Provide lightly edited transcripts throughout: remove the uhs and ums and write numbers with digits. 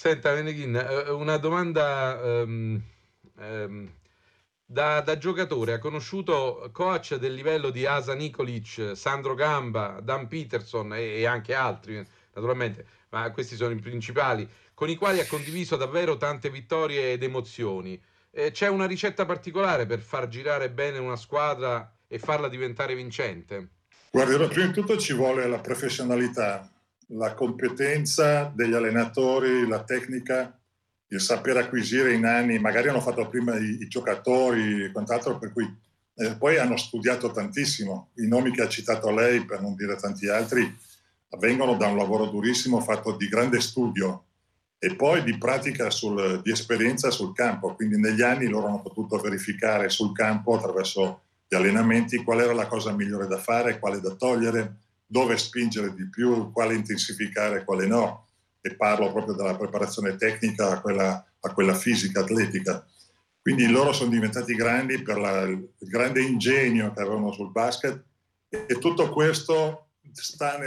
Senta, Meneghin, una domanda da giocatore. Ha conosciuto coach del livello di Asa Nikolic, Sandro Gamba, Dan Peterson e anche altri, naturalmente, ma questi sono i principali, con i quali ha condiviso davvero tante vittorie ed emozioni. C'è una ricetta particolare per far girare bene una squadra e farla diventare vincente? Guarda, prima di tutto ci vuole la professionalità, la competenza degli allenatori, la tecnica, il saper acquisire in anni. Magari hanno fatto prima i giocatori e quant'altro, per cui poi hanno studiato tantissimo. I nomi che ha citato lei, per non dire tanti altri, vengono da un lavoro durissimo fatto di grande studio e poi di pratica, di esperienza sul campo. Quindi negli anni loro hanno potuto verificare sul campo, attraverso gli allenamenti, qual era la cosa migliore da fare, quale da togliere, dove spingere di più, quale intensificare, quale no. E parlo proprio dalla preparazione tecnica a quella fisica, atletica. Quindi loro sono diventati grandi per il grande ingegno che avevano sul basket, e tutto questo sta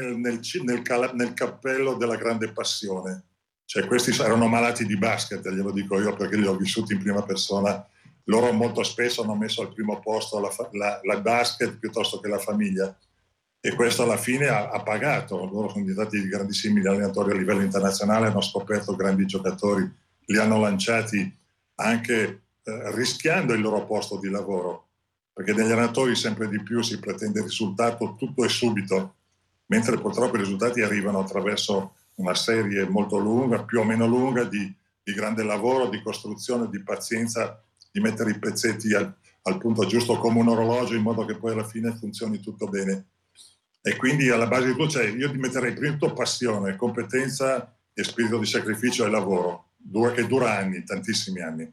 nel cappello della grande passione. Cioè, questi erano malati di basket, glielo dico io perché li ho vissuti in prima persona. Loro molto spesso hanno messo al primo posto la basket piuttosto che la famiglia, e questo alla fine ha pagato. Loro sono diventati grandissimi allenatori a livello internazionale, hanno scoperto grandi giocatori, li hanno lanciati anche rischiando il loro posto di lavoro, perché negli allenatori sempre di più si pretende il risultato tutto e subito, mentre purtroppo i risultati arrivano attraverso una serie molto lunga, più o meno lunga, di grande lavoro, di costruzione, di pazienza, di mettere i pezzetti al punto giusto come un orologio, in modo che poi alla fine funzioni tutto bene. E quindi alla base di tutto io metterei prima tutto passione, competenza e spirito di sacrificio e lavoro, che dura anni, tantissimi anni.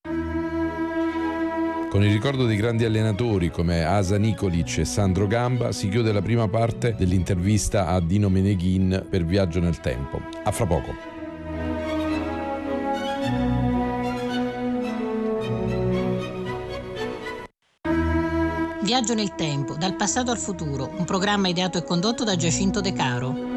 Con il ricordo di grandi allenatori come Asa Nikolic e Sandro Gamba si chiude la prima parte dell'intervista a Dino Meneghin per Viaggio nel Tempo. A fra poco. Viaggio nel tempo, dal passato al futuro, un programma ideato e condotto da Giacinto De Caro.